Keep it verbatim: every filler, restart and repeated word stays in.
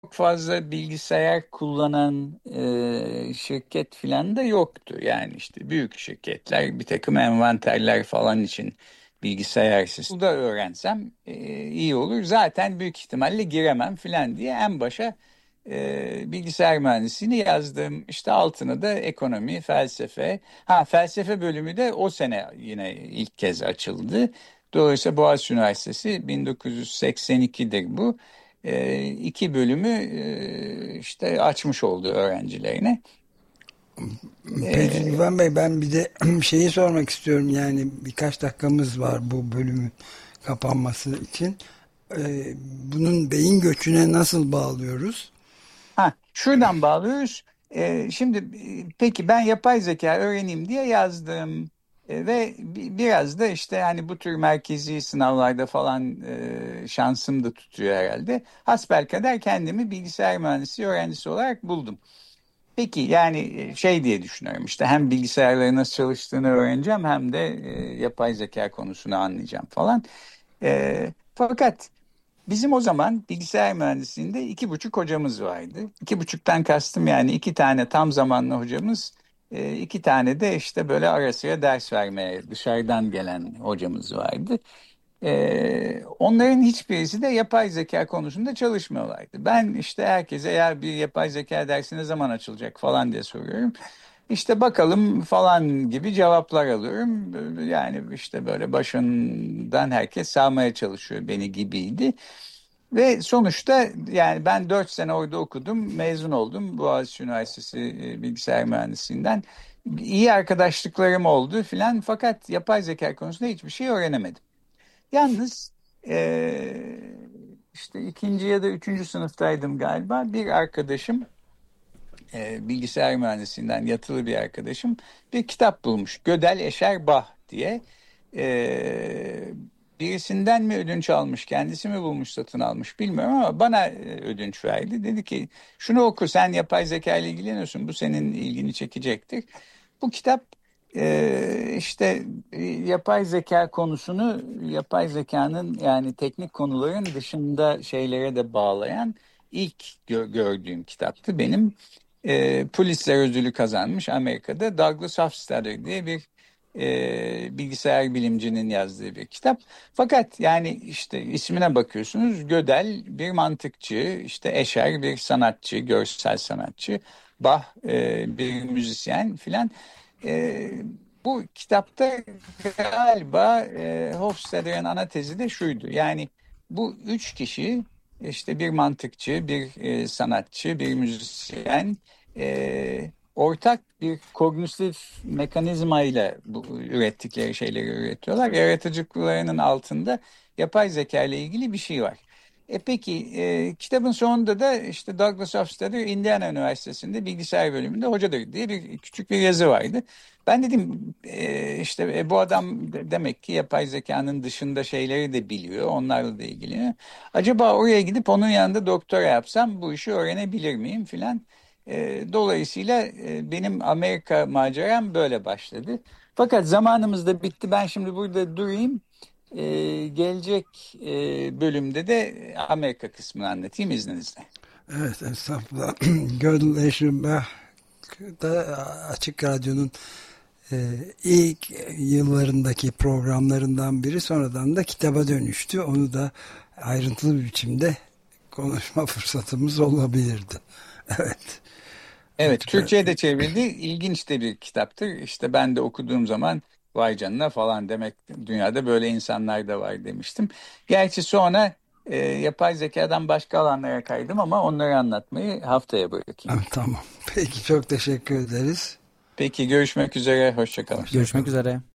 fazla bilgisayar kullanan e, şirket falan da yoktu. Yani işte büyük şirketler bir takım envanterler falan için bilgisayar sistemi. Bu da öğrensem e, iyi olur. Zaten büyük ihtimalle giremem falan diye en başa e, bilgisayar mühendisliğini yazdım. İşte altına da ekonomi, felsefe. Ha, felsefe bölümü de o sene yine ilk kez açıldı. Dolayısıyla Boğaziçi Üniversitesi bin dokuz yüz seksen ikidir bu. E, iki bölümü e, işte açmış oldu öğrencilerine. Peki E, Güven Bey, ben bir de şeyi sormak istiyorum. Yani birkaç dakikamız var bu bölümün kapanması için. Ee, bunun beyin göçüne nasıl bağlıyoruz? ha, şuradan bağlıyoruz. E, şimdi e, peki ben yapay zeka öğreneyim diye yazdım. E, ve bi- biraz da işte hani bu tür merkezi sınavlarda falan e, şansım da tutuyor herhalde. Hasbelkader kendimi bilgisayar mühendisi öğrencisi olarak buldum. Peki yani e, şey diye düşünüyorum, işte hem bilgisayarların nasıl çalıştığını öğreneceğim hem de e, yapay zeka konusunu anlayacağım falan. E, fakat bizim o zaman bilgisayar mühendisliğinde iki buçuk hocamız vardı. İki buçuktan kastım yani iki tane tam zamanlı hocamız, e, iki tane de işte böyle ara sıra ders vermeye dışarıdan gelen hocamız vardı. Ee, onların hiçbirisi de yapay zeka konusunda çalışmıyorlardı. Ben işte herkese eğer bir yapay zeka dersi ne zaman açılacak falan diye soruyorum. İşte bakalım falan gibi cevaplar alıyorum. Yani işte böyle başından herkes sağmaya çalışıyor beni gibiydi. Ve sonuçta yani ben dört sene orada okudum, mezun oldum Boğaziçi Üniversitesi e, Bilgisayar Mühendisliğinden. İyi arkadaşlıklarım oldu filan, fakat yapay zeka konusunda hiçbir şey öğrenemedim. Yalnız eee, işte ikinci ya da üçüncü sınıftaydım galiba. Bir arkadaşım, eee, bilgisayar mühendisliğinden yatılı bir arkadaşım, bir kitap bulmuş. Gödel Eşer Bah diye. Eee, birisinden mi ödünç almış, kendisi mi bulmuş, satın almış bilmiyorum ama bana e, ödünç verdi. Dedi ki şunu oku, sen yapay zeka ile ilgileniyorsun, bu senin ilgini çekecektir. Bu kitap e, işte e, yapay zeka konusunu, yapay zekanın yani teknik konuların dışında şeylere de bağlayan ilk gö- gördüğüm kitaptı. Benim e, Pulitzer ödülü kazanmış Amerika'da Douglas Hofstadter diye bir e, bilgisayar bilimcinin yazdığı bir kitap. Fakat yani işte ismine bakıyorsunuz, Gödel bir mantıkçı, işte Escher bir sanatçı, görsel sanatçı, Bach e, bir müzisyen filan. E, bu kitapta galiba e, Hofstadter'ın ana tezi de şuydu. Yani bu üç kişi, işte bir mantıkçı, bir e, sanatçı, bir müzisyen, e, ortak bir kognitif mekanizma ile bu ürettikleri şeyleri üretiyorlar. Yaratıcılıklarının altında yapay zeka ile ilgili bir şey var. E peki e, kitabın sonunda da işte Douglas Hofstadter Indiana Üniversitesi'nde bilgisayar bölümünde hocadır diye bir küçük bir yazı vardı. Ben dedim e, işte e, bu adam de- demek ki yapay zekanın dışında şeyleri de biliyor, onlarla da ilgileniyor. Acaba oraya gidip onun yanında doktora yapsam bu işi öğrenebilir miyim filan. E, dolayısıyla e, benim Amerika maceram böyle başladı. Fakat zamanımız da bitti. Ben şimdi burada durayım. E, gelecek e, bölümde de Amerika kısmını anlatayım izninizle. Evet, estağfurullah. Gödel Eşerbah da Açık Radyo'nun e, ilk yıllarındaki programlarından biri, sonradan da kitaba dönüştü. Onu da ayrıntılı bir biçimde konuşma fırsatımız olabilirdi. Evet. Evet, Açık Türkçe'ye Radyo. de çevrildi. İlginç de bir kitaptır. İşte ben de okuduğum zaman vay canına falan, demek dünyada böyle insanlar da var demiştim. Gerçi sonra e, yapay zekadan başka alanlara kaydım ama onları anlatmayı haftaya bırakayım. Tamam. Peki, çok teşekkür ederiz. Peki görüşmek üzere, hoşça kalın. Hoşça Görüşmek kalın. üzere.